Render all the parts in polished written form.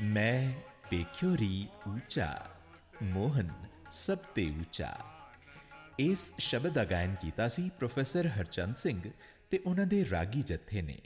ਮੈਂ ਵੇਖਿਓ ਰੀ ਉੱਚਾ, ਮੋਹਨ ਸਭ ਤੇ ਉੱਚਾ। ਇਸ ਸ਼ਬਦ ਦਾ ਗਾਇਨ ਕੀਤਾ ਸੀ ਪ੍ਰੋਫੈਸਰ ਹਰਚੰਦ ਸਿੰਘ ਤੇ ਉਹਨਾਂ ਦੇ ਰਾਗੀ ਜੱਥੇ ਨੇ।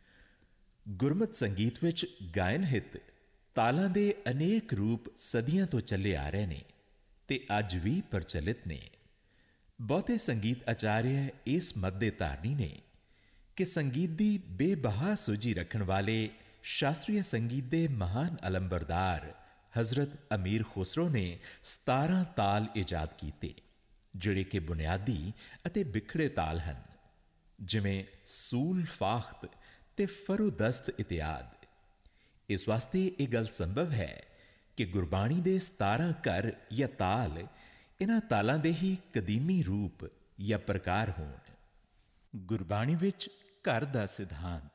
ਗੁਰਮਤਿ ਸੰਗੀਤ ਵਿੱਚ ਗਾਇਨ ਹਿੱਤ ਤਾਲਾਂ ਦੇ ਅਨੇਕ ਰੂਪ ਸਦੀਆਂ ਤੋਂ ਚੱਲੇ ਆ ਰਹੇ ਨੇ ਤੇ ਅੱਜ ਵੀ ਪ੍ਰਚਲਿਤ ਨੇ। ਬਹੁਤੇ ਸੰਗੀਤ ਆਚਾਰਿਆ ਇਸ ਮਤ ਦੇ ਧਾਰਨੀ ਨੇ ਕਿ ਸੰਗੀਤ ਦੀ ਬੇਬਹਾ ਸੂਝੀ ਰੱਖਣ ਵਾਲੇ ਸ਼ਾਸਤਰੀ ਸੰਗੀਤ ਦੇ ਮਹਾਨ ਅਲੰਬਰਦਾਰ ਹਜ਼ਰਤ ਅਮੀਰ ਖੁਸਰੋ ਨੇ 17 ਤਾਲ ਈਜਾਦ ਕੀਤੇ, ਜਿਹੜੇ ਕਿ ਬੁਨਿਆਦੀ ਅਤੇ ਬਿਖੜੇ ਤਾਲ ਹਨ, ਜਿਵੇਂ ਸੂਲ ਫਾਖਤ ਤੇ ਫਰੋਦਸਤ ਇਤਿਆਦ। ਇਸ ਵਾਸਤੇ ਇਹ ਗੱਲ ਸੰਭਵ ਹੈ ਕਿ ਗੁਰਬਾਣੀ ਦੇ 17 ਘਰ ਜਾਂ ਤਾਲ ਇਹਨਾਂ ਤਾਲਾਂ ਦੇ ਹੀ ਕਦੀਮੀ ਰੂਪ ਜਾਂ ਪ੍ਰਕਾਰ ਹੋਣ। ਗੁਰਬਾਣੀ ਵਿੱਚ ਘਰ ਦਾ ਸਿਧਾਂਤ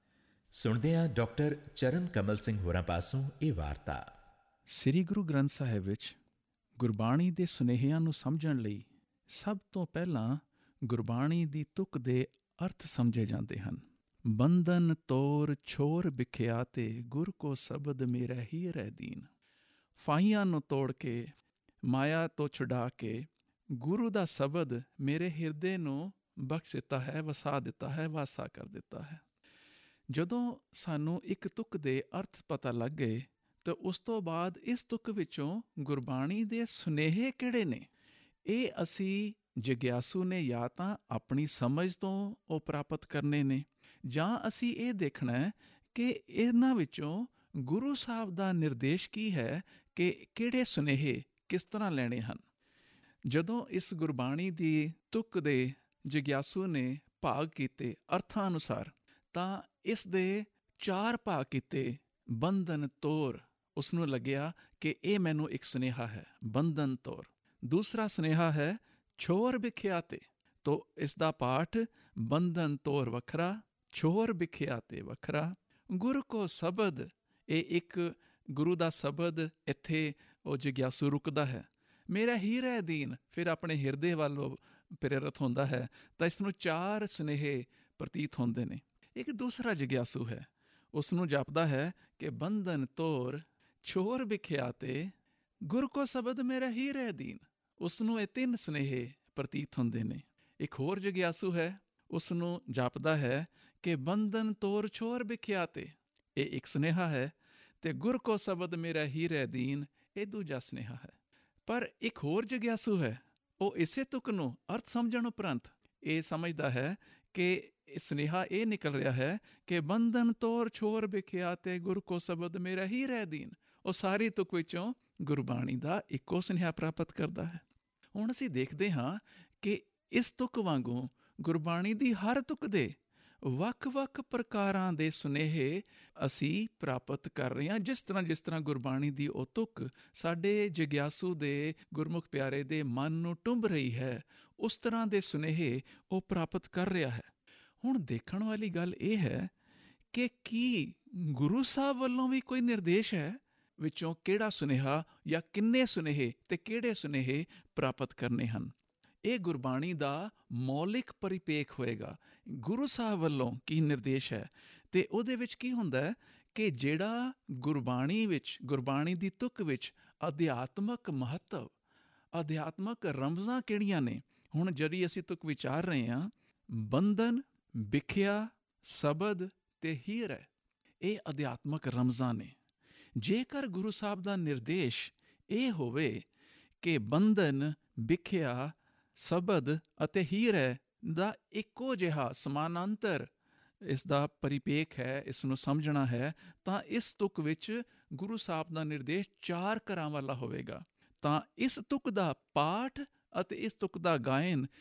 ਸੁਣਦੇ ਹਾਂ ਡਾਕਟਰ ਚਰਨ ਕਮਲ ਸਿੰਘ ਹੋਰਾਂ ਪਾਸੋਂ ਇਹ ਵਾਰਤਾ। ਸ੍ਰੀ ਗੁਰੂ ਗ੍ਰੰਥ ਸਾਹਿਬ ਵਿੱਚ ਗੁਰਬਾਣੀ ਦੇ ਸੁਨੇਹਿਆਂ ਨੂੰ ਸਮਝਣ ਲਈ ਸਭ ਤੋਂ ਪਹਿਲਾਂ ਗੁਰਬਾਣੀ ਦੀ ਤੁਕ ਦੇ ਅਰਥ ਸਮਝੇ ਜਾਂਦੇ ਹਨ। ਬੰਧਨ ਤੋਰ ਛੋਰ ਬਿਖਿਆ ਤੇ ਗੁਰ ਕੋ ਸ਼ਬਦ ਮੇਰਾ ਹੀ ਰਹਿ ਦੀਨ। ਫਾਹੀਆਂ ਨੂੰ ਤੋੜ ਕੇ, ਮਾਇਆ ਤੋਂ ਛੁਡਾ ਕੇ ਗੁਰੂ ਦਾ ਸ਼ਬਦ ਮੇਰੇ ਹਿਰਦੇ ਨੂੰ ਬਖਸ਼ ਦਿੱਤਾ ਹੈ, ਵਸਾ ਦਿੱਤਾ ਹੈ, ਵਾਸਾ ਕਰ ਦਿੱਤਾ ਹੈ। ਜਦੋਂ ਸਾਨੂੰ ਇੱਕ ਤੁਕ ਦੇ ਅਰਥ ਪਤਾ ਲੱਗ ਗਏ ਤਾਂ ਉਸ ਤੋਂ ਬਾਅਦ ਇਸ ਤੁਕ ਵਿੱਚੋਂ ਗੁਰਬਾਣੀ ਦੇ ਸੁਨੇਹੇ ਕਿਹੜੇ ਨੇ, ਇਹ ਅਸੀਂ ਜਗਿਆਸੂ ਨੇ ਜਾਂ ਤਾਂ ਆਪਣੀ ਸਮਝ ਤੋਂ ਉਹ ਪ੍ਰਾਪਤ ਕਰਨੇ ਨੇ, ਜਾਂ ਅਸੀਂ ਇਹ ਦੇਖਣਾ ਹੈ ਕਿ ਇਹਨਾਂ ਵਿੱਚੋਂ ਗੁਰੂ ਸਾਹਿਬ ਦਾ ਨਿਰਦੇਸ਼ ਕੀ ਹੈ ਕਿ ਕਿਹੜੇ ਸੁਨੇਹੇ ਕਿਸ ਤਰ੍ਹਾਂ ਲੈਣੇ ਹਨ। ਜਦੋਂ ਇਸ ਗੁਰਬਾਣੀ ਦੀ ਤੁਕ ਦੇ ਜਗਿਆਸੂ ਨੇ ਭਾਗ ਕੀਤੇ ਅਰਥਾਂ ਅਨੁਸਾਰ, ਤਾਂ ਇਸ ਦੇ 4 ਭਾਗ ਕੀਤੇ। ਬੰਧਨ ਤੋਰ, ਉਸਨੂੰ ਲੱਗਿਆ ਕਿ ਇਹ ਮੈਨੂੰ ਇੱਕ ਸੁਨੇਹਾ ਹੈ, ਬੰਧਨ ਤੋਰ। ਦੂਸਰਾ ਸੁਨੇਹਾ ਹੈ ਛੋਰ ਬਿਖਿਆਤੇ, ਤੋ ਇਸ ਦਾ ਪਾਠ ਬੰਧਨ ਤੋਰ ਵੱਖਰਾ, ਛੋਰ ਬਿਖਿਆਤੇ ਵੱਖਰਾ। ਗੁਰ ਕੋ ਸ਼ਬਦ, ਇਹ ਇੱਕ ਗੁਰੂ ਦਾ ਸ਼ਬਦ ਇੱਥੇ ਉਹ ਜਗਿਆਸੂ ਰੁਕਦਾ ਹੈ। ਮੇਰਾ ਹੀ ਰਹਿ ਦੀਨ, ਫਿਰ ਆਪਣੇ ਹਿਰਦੇ ਵੱਲ ਪ੍ਰੇਰਿਤ ਹੁੰਦਾ ਹੈ। ਤਾਂ ਇਸ ਨੂੰ 4 ਸੁਨੇਹੇ ਪ੍ਰਤੀਤ ਹੁੰਦੇ ਨੇ। ਇੱਕ ਦੂਸਰਾ ਜਗਿਆਸੂ ਹੈ, ਉਸ ਨੂੰ ਜਾਪਦਾ ਹੈ ਕਿ ਬੰਧਨ ਤੋਰ ਛੋਰ ਬਿਖਿਆਤੇ ਗੁਰ ਕੋ ਸ਼ਬਦ ਮੇਰਾ ਹੀ ਰਹਿ ਦੀਨ, ਉਸ ਨੂੰ ਇਹ 3 ਸੁਨੇਹੇ ਪ੍ਰਤੀਤ ਹੁੰਦੇ ਨੇ। ਇੱਕ ਹੋਰ ਜਗਿਆਸੂ ਹੈ, ਉਸ ਨੂੰ ਜਾਪਦਾ ਹੈ ਕਿ ਬੰਧਨ ਤੋਰ ਛੋਰ ਬਿਖਿਆਤੇ ਇਹ ਇੱਕ ਸੁਨੇਹਾ ਹੈ ਤੇ ਗੁਰ ਕੋ ਸ਼ਬਦ ਮੇਰਾ ਹੀ ਰਹਿ ਦੀਨ ਇਹ ਦੂਜਾ ਸੁਨੇਹਾ ਹੈ। ਪਰ ਇੱਕ ਹੋਰ ਜਗਿਆਸੂ ਹੈ, ਉਹ ਇਸੇ ਤੁਕ ਨੂੰ ਅਰਥ ਸਮਝਣ ਉਪਰੰਤ ਇਹ ਸਮਝਦਾ ਹੈ ਕਿ ਸੁਨੇਹਾ ਇਹ ਨਿਕਲ ਰਿਹਾ ਹੈ ਕਿ ਬੰਧਨ ਤੋਰ ਛੋਰ ਬਿਖਿਆਤੇ ਗੁਰ ਕੋ ਸ਼ਬਦ ਮੇਰਾ ਹੀ ਰਹਿ ਦੀਨ। ਉਹ ਸਾਰੀ ਤੁਕ ਵਿੱਚੋਂ ਗੁਰਬਾਣੀ ਦਾ ਇੱਕੋ ਸੁਨੇਹਾ ਪ੍ਰਾਪਤ ਕਰਦਾ ਹੈ। ਹੁਣ ਅਸੀਂ ਦੇਖਦੇ ਹਾਂ ਕਿ ਇਸ ਤੁਕ ਵਾਂਗੂ ਗੁਰਬਾਣੀ ਦੀ ਹਰ ਤੁਕ ਦੇ ਵੱਖ-ਵੱਖ ਪ੍ਰਕਾਰਾਂ ਦੇ ਸੁਨੇਹੇ ਅਸੀਂ ਪ੍ਰਾਪਤ ਕਰ ਰਹੇ ਹਾਂ। ਜਿਸ ਤਰ੍ਹਾਂ ਗੁਰਬਾਣੀ ਦੀ ਉਹ ਤੁਕ ਸਾਡੇ ਜਗਿਆਸੂ ਦੇ ਗੁਰਮੁਖ ਪਿਆਰੇ ਦੇ ਮਨ ਨੂੰ ਟੁੰਬ ਰਹੀ ਹੈ, ਉਸ ਤਰ੍ਹਾਂ ਦੇ ਸੁਨੇਹੇ ਉਹ ਪ੍ਰਾਪਤ ਕਰ ਰਿਹਾ ਹੈ। ਹੁਣ ਦੇਖਣ ਵਾਲੀ ਗੱਲ ਇਹ ਹੈ ਕਿ ਕੀ ਗੁਰੂ ਸਾਹਿਬ ਵੱਲੋਂ ਵੀ ਕੋਈ ਨਿਰਦੇਸ਼ ਹੈ, ਵਿੱਚੋਂ ਕਿਹੜਾ ਸੁਨੇਹਾ ਜਾਂ ਕਿੰਨੇ ਸੁਨੇਹੇ ਤੇ ਕਿਹੜੇ ਸੁਨੇਹੇ ਪ੍ਰਾਪਤ ਕਰਨੇ ਹਨ। ਇਹ ਗੁਰਬਾਣੀ ਦਾ ਮੌਲਿਕ ਪਰਿਪੇਖ ਹੋਏਗਾ। ਗੁਰੂ ਸਾਹਿਬ ਵੱਲੋਂ ਕੀ ਨਿਰਦੇਸ਼ ਹੈ ਤੇ ਉਹਦੇ ਵਿੱਚ ਕੀ ਹੁੰਦਾ ਹੈ ਕਿ ਜਿਹੜਾ ਗੁਰਬਾਣੀ ਵਿੱਚ, ਗੁਰਬਾਣੀ ਦੀ ਤੁਕ ਵਿੱਚ ਅਧਿਆਤਮਕ ਮਹੱਤਵ, ਅਧਿਆਤਮਕ ਰਮਜ਼ਾਂ ਕਿਹੜੀਆਂ ਨੇ। ਹੁਣ ਜਿਹੜੀ ਅਸੀਂ ਤੁਕ ਵਿਚਾਰ ਰਹੇ ਹਾਂ, ਬੰਧਨ, ਬਿਖਿਆ, ਸ਼ਬਦ ਤੇ ਹੀਰ ਹੈ, ਇਹ ਅਧਿਆਤਮਕ ਰਮਜ਼ਾਂ ਨੇ। ਜੇਕਰ ਗੁਰੂ ਸਾਹਿਬ ਦਾ ਨਿਰਦੇਸ਼ ਇਹ ਹੋਵੇ ਕਿ ਬੰਧਨ, ਬਿਖਿਆ, ਸ਼ਬਦ ਅਤੇ ਹੀਰ ਹੈ ਦਾ ਇੱਕੋ ਜਿਹਾ ਸਮਾਨਾਂਤਰ ਇਸ ਦਾ ਪਰਿਪੇਖ ਹੈ, ਇਸ ਨੂੰ ਸਮਝਣਾ ਹੈ, ਤਾਂ ਇਸ ਤੁਕ ਵਿੱਚ ਗੁਰੂ ਸਾਹਿਬ ਦਾ ਨਿਰਦੇਸ਼ 4 ਘਰਾਂ ਵਾਲਾ ਹੋਵੇਗਾ। ਤਾਂ ਇਸ ਤੁਕ ਦਾ ਪਾਠ ਅਤੇ ਇਸ ਤੁਕ ਦਾ ਗਾਇਨ